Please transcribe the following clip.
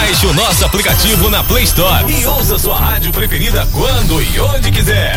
Baixe o nosso aplicativo na Play Store e ouça sua rádio preferida quando e onde quiser.